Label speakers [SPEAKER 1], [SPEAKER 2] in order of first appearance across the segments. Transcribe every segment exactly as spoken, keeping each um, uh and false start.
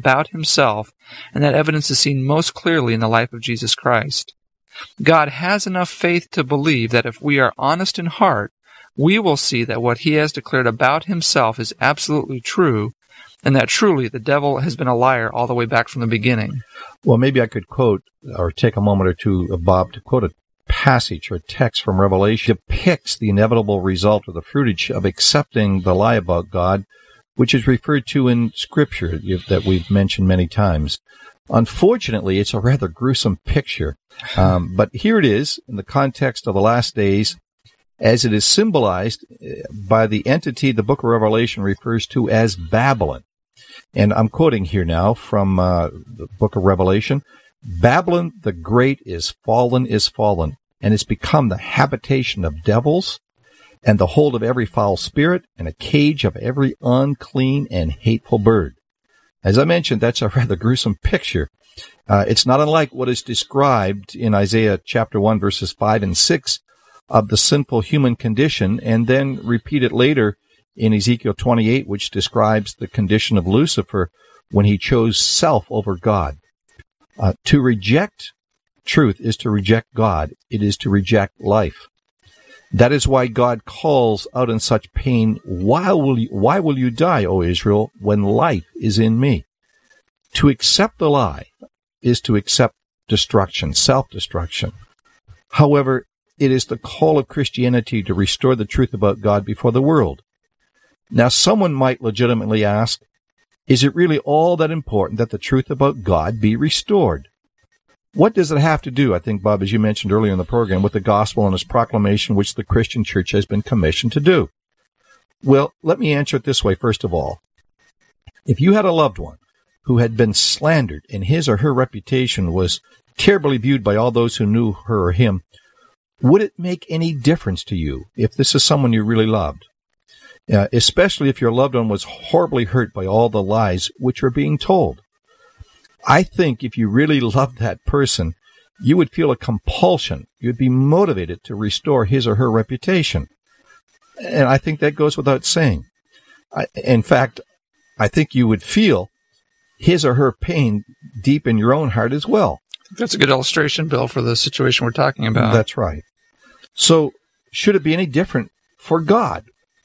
[SPEAKER 1] about himself, and that evidence is seen most clearly in the life of Jesus Christ. God has enough faith to believe that if we are honest in heart, we will see that what he has declared about himself is absolutely true, and that truly the devil has been a liar all the way back from the beginning.
[SPEAKER 2] Well, maybe I could quote, or take a moment or two, uh, Bob, to quote a passage or text from Revelation that depicts the inevitable result or the fruitage of accepting the lie about God, which is referred to in Scripture that we've mentioned many times. Unfortunately, it's a rather gruesome picture, um, but here it is in the context of the last days, as it is symbolized by the entity the book of Revelation refers to as Babylon. And I'm quoting here now from uh, the book of Revelation. Babylon the Great is fallen, is fallen, and has become the habitation of devils, and the hold of every foul spirit, and a cage of every unclean and hateful bird. As I mentioned, that's a rather gruesome picture. Uh, it's not unlike what is described in Isaiah chapter one, verses five and six of the sinful human condition, and then repeated later in Ezekiel twenty-eight, which describes the condition of Lucifer when he chose self over God. Uh, to reject truth is to reject God. It is to reject life. That is why God calls out in such pain, why will you, why will you die, O Israel, when life is in me? To accept the lie is to accept destruction, self-destruction. However, it is the call of Christianity to restore the truth about God before the world. Now, someone might legitimately ask, is it really all that important that the truth about God be restored? What does it have to do, I think, Bob, as you mentioned earlier in the program, with the gospel and its proclamation, which the Christian church has been commissioned to do? Well, let me answer it this way, first of all. If you had a loved one who had been slandered and his or her reputation was terribly viewed by all those who knew her or him, would it make any difference to you if this is someone you really loved? Uh, especially if your loved one was horribly hurt by all the lies which are being told. I think if you really loved that person, you would feel a compulsion. You'd be motivated to restore his or her reputation. And I think that goes without saying. I, in fact, I think you would feel his or her pain deep in your own heart as well.
[SPEAKER 1] That's a good illustration, Bill, for the situation we're talking about.
[SPEAKER 2] That's right. So, should it be any different for God?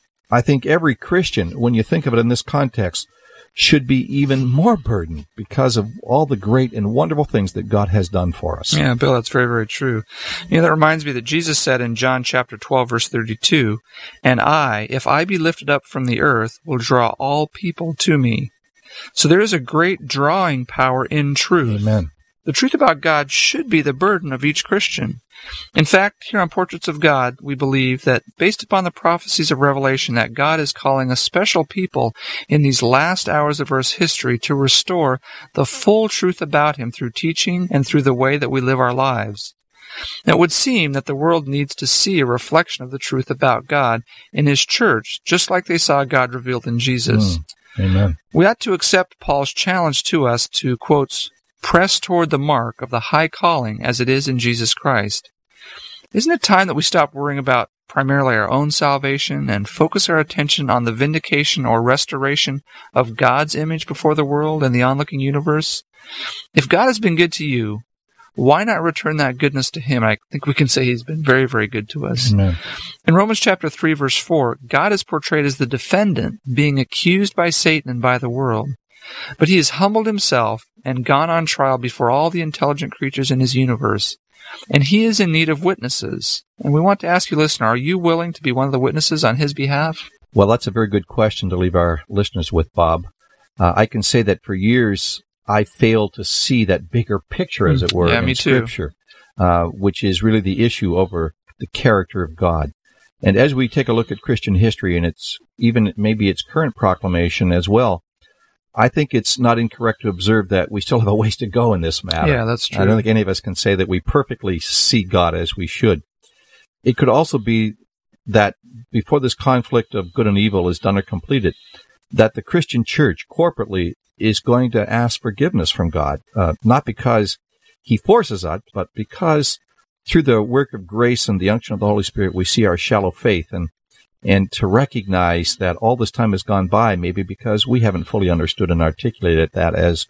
[SPEAKER 2] I think every Christian, when you think of it in this context, should be even more burdened because of all the great and wonderful things that God has done for us.
[SPEAKER 1] Yeah, Bill, that's very, very true. You know, that reminds me that Jesus said in John chapter twelve, verse thirty-two, "And I, if I be lifted up from the earth, will draw all people to me." So there is a great drawing power in truth.
[SPEAKER 2] Amen.
[SPEAKER 1] The truth about God should be the burden of each Christian. In fact, here on Portraits of God, we believe that based upon the prophecies of Revelation, that God is calling a special people in these last hours of Earth's history to restore the full truth about Him through teaching and through the way that we live our lives. Now, it would seem that the world needs to see a reflection of the truth about God in His church, just like they saw God revealed in Jesus.
[SPEAKER 2] Mm, amen.
[SPEAKER 1] We ought to accept Paul's challenge to us to, quote, press toward the mark of the high calling as it is in Jesus Christ. Isn't it time that we stop worrying about primarily our own salvation and focus our attention on the vindication or restoration of God's image before the world and the onlooking universe? If God has been good to you, why not return that goodness to Him? I think we can say He's been very, very good to us.
[SPEAKER 2] Amen.
[SPEAKER 1] In Romans chapter three, verse four, God is portrayed as the defendant being accused by Satan and by the world. But He has humbled Himself and gone on trial before all the intelligent creatures in His universe. And He is in need of witnesses. And we want to ask you, listener, are you willing to be one of the witnesses on His behalf?
[SPEAKER 2] Well, that's a very good question to leave our listeners with, Bob. Uh, I can say that for years, I failed to see that bigger picture, as it were,
[SPEAKER 1] yeah,
[SPEAKER 2] in
[SPEAKER 1] me too.
[SPEAKER 2] Scripture, uh, which is really the issue over the character of God. And as we take a look at Christian history, and it's even maybe its current proclamation as well, I think it's not incorrect to observe that we still have a ways to go in this matter.
[SPEAKER 1] Yeah, that's true.
[SPEAKER 2] I don't think any of us can say that we perfectly see God as we should. It could also be that before this conflict of good and evil is done or completed, that the Christian church corporately is going to ask forgiveness from God, uh, not because He forces us, but because through the work of grace and the unction of the Holy Spirit, we see our shallow faith, and and to recognize that all this time has gone by, maybe because we haven't fully understood and articulated that as